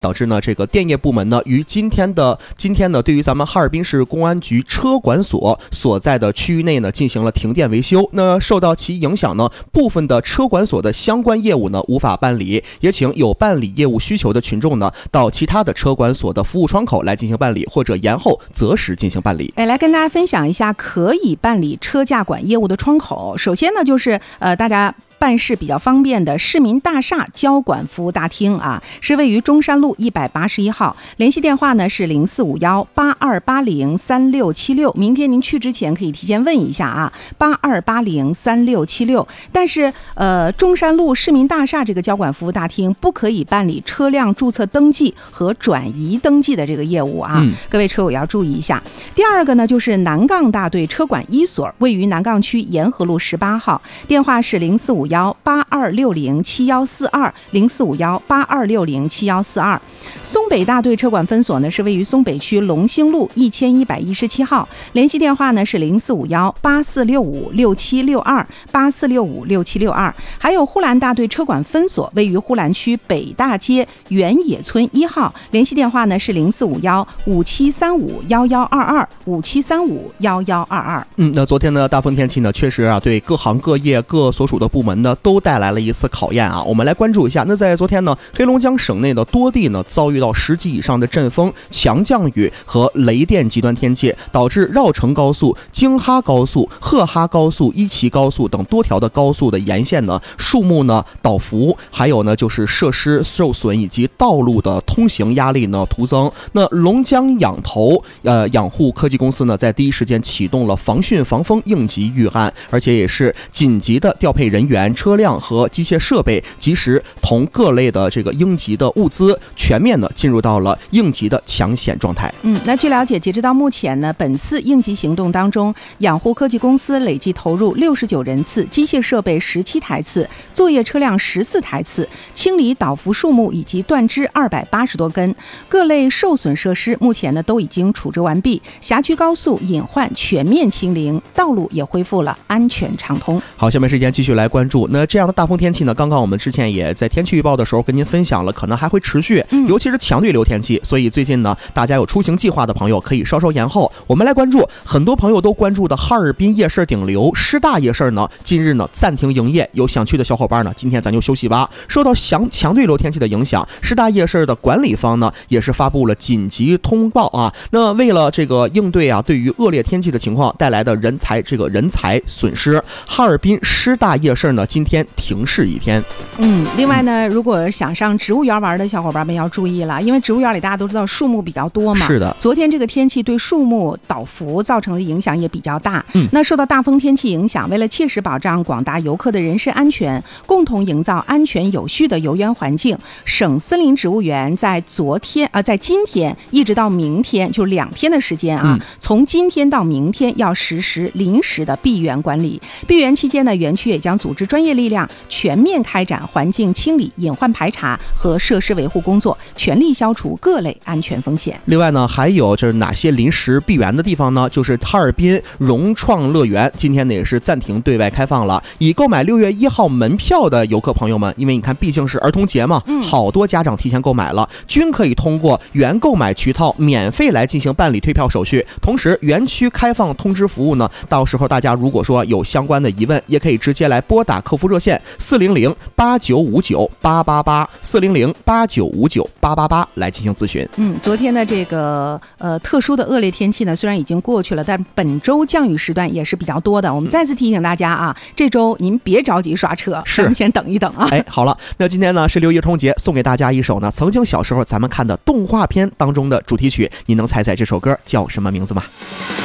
导致呢这个电业部门呢于今天呢对于咱们哈尔滨市公安局车管所所在的区域内呢进行了停电维修。那受到其影响呢，部分的车管所的相关业务呢无法办理，也请有办理业务需求的群众呢到其他的车管所的服务窗口来进行办理，或者延后择时进行办理。 来跟大家分享一下可以办理车驾管业务的窗口。首先呢就是大家办事比较方便的市民大厦交管服务大厅啊，是位于中山路181号，联系电话呢是0451-8280-3676。明天您去之前可以提前问一下啊，8280-3676。但是中山路市民大厦这个交管服务大厅不可以办理车辆注册登记和转移登记的这个业务啊，各位车友要注意一下。第二个呢就是南杠大队车管一所，位于南杠区沿河路18号，电话是0451-8260-7142，0451-8260-7142。松北大队车管分所呢是位于松北区龙兴路1117号，联系电话呢是0451-8465-6762，8465-6762。还有呼兰大队车管分所位于呼兰区北大街原野村1号，联系电话呢是0451-5735-1122，5735-1122。 那昨天的大风天气呢，确实啊，对各行各业各所属的部门呢，都带来了一次考验啊。我们来关注一下。那在昨天呢，黑龙江省内的多地呢，遭遇到10级以上的阵风、强降雨和雷电极端天气，导致绕城高速、京哈高速、赫哈高速、伊奇高速等多条的高速的沿线呢，树木呢倒伏，还有呢就是设施受损以及道路的通行压力呢徒增。那龙江养投养护科技公司呢，在第一时间启动了防汛防风应急预案，而且也是紧急的调配人员、车辆和机械设备，及时同各类的这个应急的物资全面的进入到了应急的抢险状态。 那据了解，截止到目前呢，本次应急行动当中，养护科技公司累计投入69人次，机械设备17台次，作业车辆14台次，清理倒伏树木以及断枝280多根，各类受损设施目前呢都已经处置完毕，辖区高速隐患全面清零，道路也恢复了安全畅通。 好，下面时间继续来关注。那这样的大风天气呢，刚刚我们之前也在天气预报的时候跟您分享了，可能还会持续，尤其是强对流天气。所以最近呢，大家有出行计划的朋友可以稍稍延后。我们来关注很多朋友都关注的哈尔滨夜市顶流师大夜市呢，近日呢暂停营业。有想去的小伙伴呢，今天咱就休息吧。受到强对流天气的影响，师大夜市的管理方呢也是发布了紧急通报啊。那为了这个应对啊，对于恶劣天气的情况带来的人才损失，哈尔滨师大夜市呢今天停市1天。 另外呢，如果想上植物园玩的小伙伴们要注意了，因为植物园里大家都知道树木比较多嘛。 是的。 昨天这个天气对树木倒伏造成的影响也比较大。那受到大风天气影响，为了切实保障广大游客的人身安全，共同营造安全有序的游园环境，省森林植物园在今天一直到明天，就2天的时间啊，从今天到明天要实施临时的闭园管理。闭园期间呢，园区也将组织专业力量全面开展环境清理、隐患排查和设施维护工作，全力消除各类安全风险。 另外呢，还有就是哪些临时闭园的地方呢？就是哈尔滨融创乐园今天呢也是暂停对外开放了。已购买6月1号门票的游客朋友们，因为你看毕竟是儿童节嘛，好多家长提前购买了，均可以通过原购买渠道免费来进行办理退票手续。同时园区开放通知服务呢，到时候大家如果说有相关的疑问，也可以直接来拨打客服热线400-8959-888，400-8959-888来进行咨询。 昨天的这个特殊的恶劣天气呢，虽然已经过去了，但本周降雨时段也是比较多的。我们再次提醒大家啊，这周您别着急刷车，咱们先等一等啊。 好了，那今天呢是6一儿童节，送给大家一首呢曾经小时候咱们看的动画片当中的主题曲，你能猜猜这首歌叫什么名字吗？